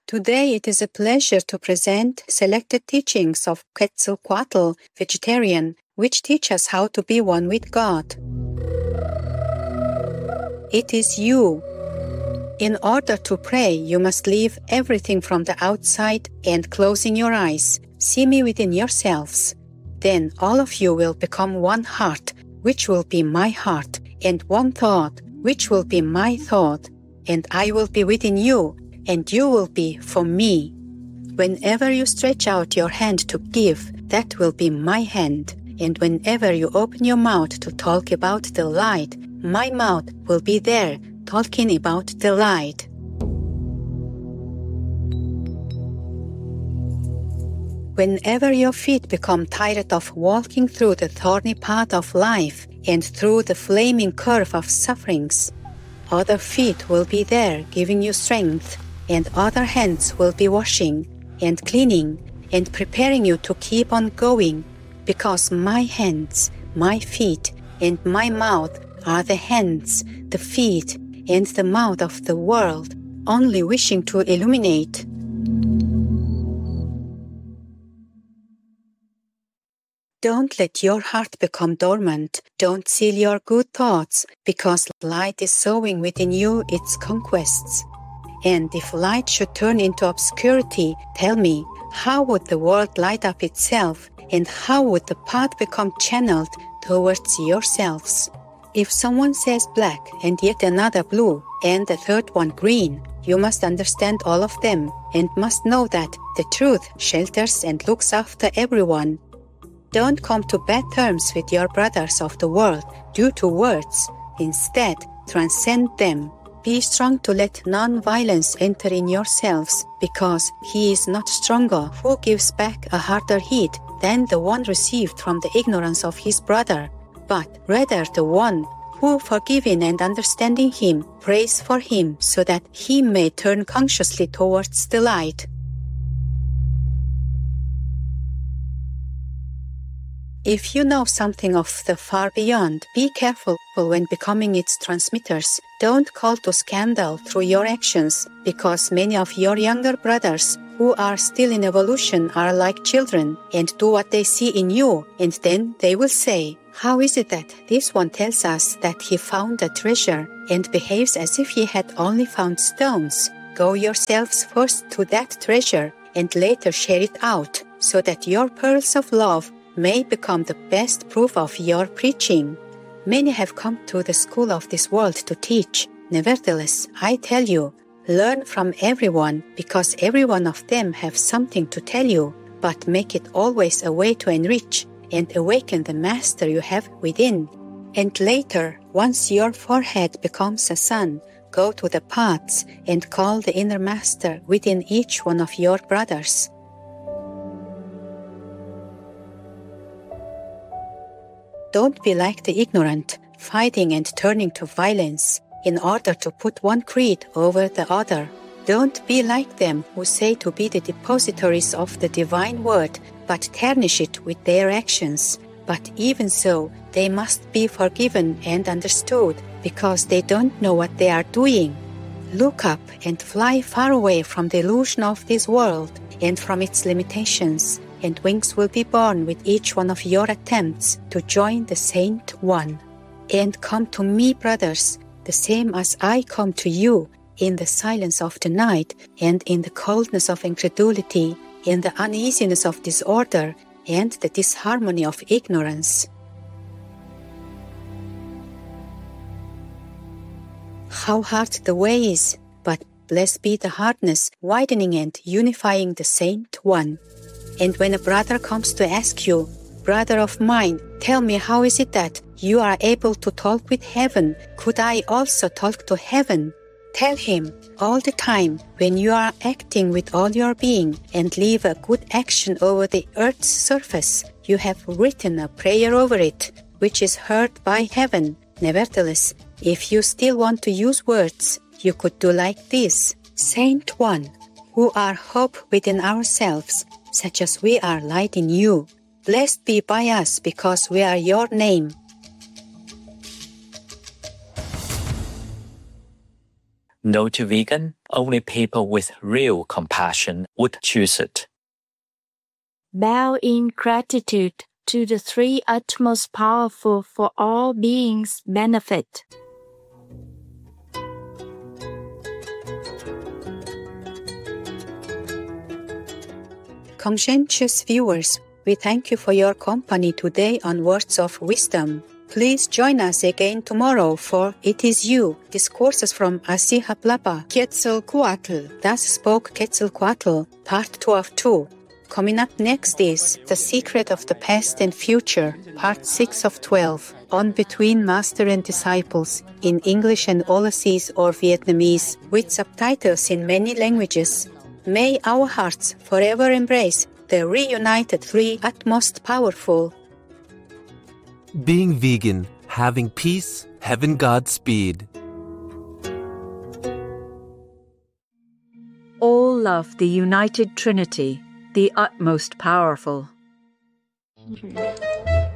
Today it is a pleasure to present selected teachings of Quetzalcoatl, vegetarian, which teach us how to be one with God. It is you. In order to pray, you must leave everything from the outside and, closing your eyes, see me within yourselves. Then all of you will become one heart, which will be my heart, and one thought, which will be my thought, and I will be within you, and you will be for me. Whenever you stretch out your hand to give, that will be my hand. And whenever you open your mouth to talk about the light, my mouth will be there talking about the light. Whenever your feet become tired of walking through the thorny path of life and through the flaming curve of sufferings, other feet will be there giving you strength, and other hands will be washing and cleaning and preparing you to keep on going, because my hands, my feet, and my mouth are the hands, the feet, and the mouth of the world, only wishing to illuminate. Don't let your heart become dormant. Don't seal your good thoughts, because light is sowing within you its conquests. And if light should turn into obscurity, tell me, how would the world light up itself, and how would the path become channeled towards yourselves? If someone says black and yet another blue and the third one green, you must understand all of them and must know that the truth shelters and looks after everyone. Don't come to bad terms with your brothers of the world due to words. Instead, transcend them. Be strong to let non-violence enter in yourselves, because he is not stronger who gives back a harder hit than the one received from the ignorance of his brother, but rather the one who, forgiving and understanding him, prays for him so that he may turn consciously towards the light. If you know something of the far beyond, be careful when becoming its transmitters. Don't call to scandal through your actions, because many of your younger brothers who are still in evolution are like children and do what they see in you, and then they will say, "How is it that this one tells us that he found a treasure and behaves as if he had only found stones? Go yourselves first to that treasure and later share it out, so that your pearls of love may become the best proof of your preaching." Many have come to the school of this world to teach. Nevertheless, I tell you, learn from everyone, because every one of them have something to tell you, but make it always a way to enrich and awaken the master you have within. And later, once your forehead becomes a sun, go to the paths and call the inner master within each one of your brothers. Don't be like the ignorant, fighting and turning to violence in order to put one creed over the other. Don't be like them who say to be the depositories of the divine word, but tarnish it with their actions. But even so, they must be forgiven and understood, because they don't know what they are doing. Look up and fly far away from the illusion of this world and from its limitations, and wings will be born with each one of your attempts to join the Saint One. And come to me, brothers, the same as I come to you, in the silence of the night and in the coldness of incredulity, in the uneasiness of disorder and the disharmony of ignorance. How hard the way is, but blessed be the hardness, widening and unifying the Saint One. And when a brother comes to ask you, "Brother of mine, tell me, how is it that you are able to talk with heaven? Could I also talk to heaven?" Tell him, all the time, when you are acting with all your being and leave a good action over the earth's surface, you have written a prayer over it, which is heard by heaven. Nevertheless, if you still want to use words, you could do like this: "Saint One, who are hope within ourselves, such as we are light in you, blessed be by us because we are your name." No to vegan? Only people with real compassion would choose it. Bow in gratitude to the three utmost powerful for all beings' benefit. Conscientious viewers, we thank you for your company today on Words of Wisdom. Please join us again tomorrow for It Is You, Discourses from Asihaplapa Quetzalcoatl, Thus Spoke Quetzalcoatl, Part 2 of 2. Coming up next is The Secret of the Past and Future, Part 6 of 12, on Between Master and Disciples, in English and Aulasese or Vietnamese, with subtitles in many languages. May our hearts forever embrace the reunited three utmost powerful. Being vegan, having peace, heaven Godspeed. All love the united Trinity, the utmost powerful.